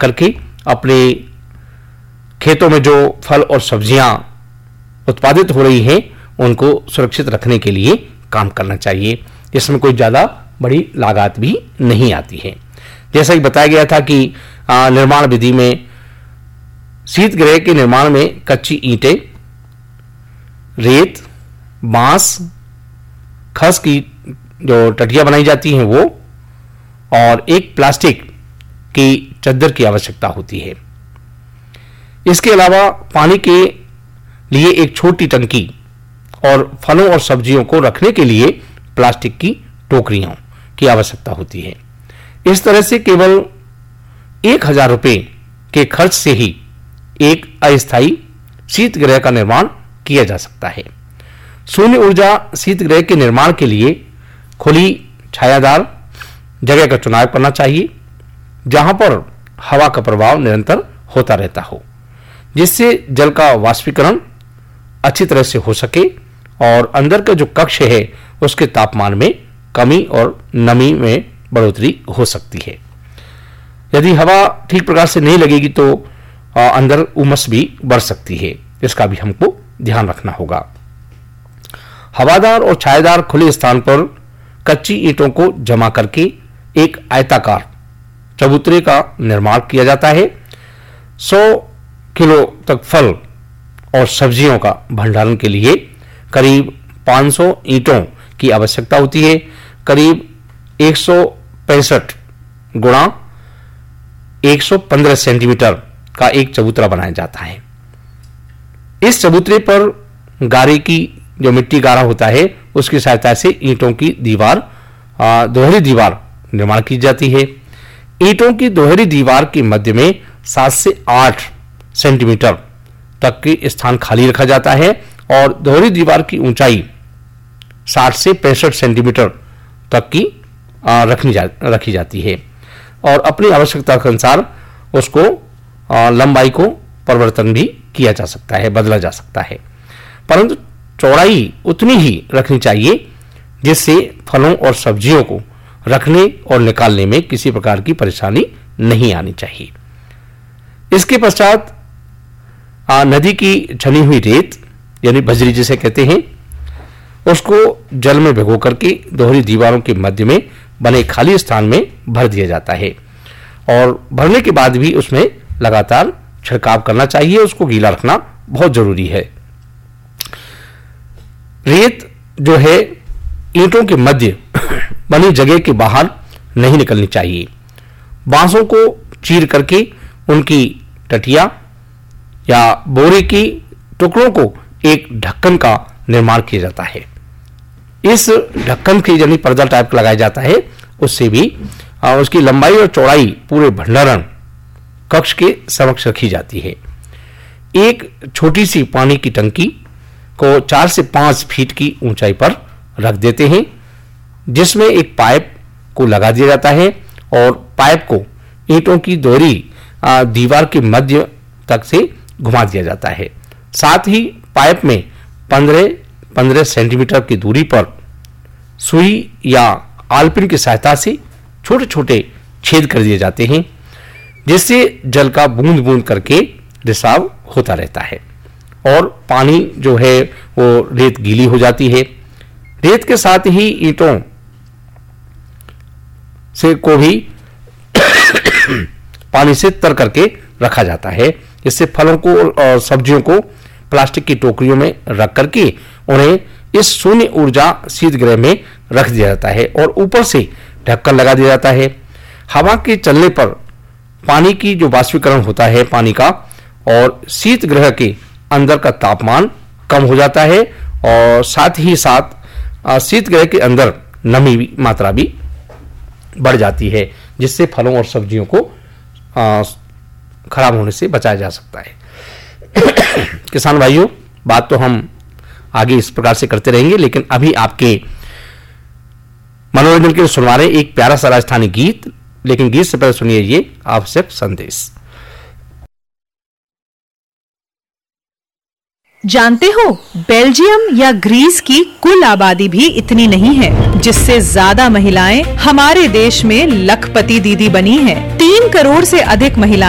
करके अपने खेतों में जो फल और सब्जियां उत्पादित हो रही हैं उनको सुरक्षित रखने के लिए काम करना चाहिए। इसमें कोई ज़्यादा बड़ी लागत भी नहीं आती है। जैसा कि बताया गया था कि निर्माण विधि में शीतगृह के निर्माण में कच्ची ईंटें, रेत, बांस, खस की जो टटियां बनाई जाती हैं वो, और एक प्लास्टिक की चद्दर की आवश्यकता होती है। इसके अलावा पानी के लिए एक छोटी टंकी और फलों और सब्जियों को रखने के लिए प्लास्टिक की टोकरियों की आवश्यकता होती है। इस तरह से केवल 1000 रुपये के खर्च से ही एक अस्थायी शीतगृह का निर्माण किया जा सकता है। शून्य ऊर्जा शीतगृह के निर्माण के लिए खुली छायादार जगह का चुनाव करना चाहिए, जहां पर हवा का प्रवाह निरंतर होता रहता हो, जिससे जल का वाष्पीकरण अच्छी तरह से हो सके और अंदर का जो कक्ष है उसके तापमान में कमी और नमी में बढ़ोतरी हो सकती है। यदि हवा ठीक प्रकार से नहीं लगेगी तो अंदर उमस भी बढ़ सकती है, इसका भी हमको ध्यान रखना होगा। हवादार और छायादार खुले स्थान पर कच्ची ईंटों को जमा करके एक आयताकार चबूतरे का निर्माण किया जाता है। 100 किलो तक फल और सब्जियों का भंडारण के लिए करीब 500 ईंटों की आवश्यकता होती है। करीब 165 गुणा 115 सेंटीमीटर का एक चबूतरा बनाया जाता है। इस चबूतरे पर गारे की जो मिट्टी गारा होता है उसकी सहायता से ईंटों की दीवार, दोहरी दीवार निर्माण की जाती है। ईंटों की दोहरी दीवार के मध्य में 7 से 8 सेंटीमीटर तक के स्थान खाली रखा जाता है और दोहरी दीवार की ऊंचाई 60 से 65 सेंटीमीटर तक की रखी जाती है और अपनी आवश्यकता के अनुसार उसको लंबाई को परिवर्तन भी किया जा सकता है, बदला जा सकता है, परंतु चौड़ाई उतनी ही रखनी चाहिए जिससे फलों और सब्जियों को रखने और निकालने में किसी प्रकार की परेशानी नहीं आनी चाहिए। इसके पश्चात नदी की छनी हुई रेत यानी बजरी जिसे कहते हैं उसको जल में भिगो करके दोहरी दीवारों के मध्य में बने खाली स्थान में भर दिया जाता है और भरने के बाद भी उसमें लगातार छिड़काव करना चाहिए, उसको गीला रखना बहुत जरूरी है। रेत जो है ईंटों के मध्य बनी जगह के बाहर नहीं निकलनी चाहिए। बांसों को चीर करके उनकी टटिया या बोरे की टुकड़ों को एक ढक्कन का निर्माण किया जाता है। इस ढक्कन की यानी पर्दा टाइप का लगाया जाता है, उससे भी उसकी लंबाई और चौड़ाई पूरे भंडारण कक्ष के समक्ष रखी जाती है। एक छोटी सी पानी की टंकी को 4 से 5 फीट की ऊंचाई पर रख देते हैं, जिसमें एक पाइप को लगा दिया जाता है और पाइप को ईंटों की दोहरी दीवार के मध्य तक से घुमा दिया जाता है। साथ ही पाइप में 15 सेंटीमीटर की दूरी पर सुई या आलपिन की सहायता से छोटे छोटे छेद कर दिए जाते हैं, जिससे जल का बूंद बूंद करके रिसाव होता रहता है और पानी जो है वो रेत गीली हो जाती है। रेत के साथ ही ईंटों से को भी पानी से तर करके रखा जाता है। इससे फलों को और सब्जियों को प्लास्टिक की टोकरियों में रख करके उन्हें इस शून्य ऊर्जा शीतगृह में रख दिया जाता है और ऊपर से ढक्कन लगा दिया जाता है। हवा के चलने पर पानी की जो वाष्पीकरण होता है पानी का, और शीतगृह के अंदर का तापमान कम हो जाता है और साथ ही साथ शीतगृह के अंदर नमी मात्रा भी बढ़ जाती है, जिससे फलों और सब्जियों को खराब होने से बचाया जा सकता है। किसान भाइयों, बात तो हम आगे इस प्रकार से करते रहेंगे, लेकिन अभी आपके मनोरंजन के लिए सुनवा रहे एक प्यारा सा राजस्थानी गीत, लेकिन गीत से पहले सुनिए ये आवश्यक संदेश। जानते हो, बेल्जियम या ग्रीस की कुल आबादी भी इतनी नहीं है, जिससे ज्यादा महिलाएं हमारे देश में लखपति दीदी बनी हैं। 3 करोड़ से अधिक महिलाएं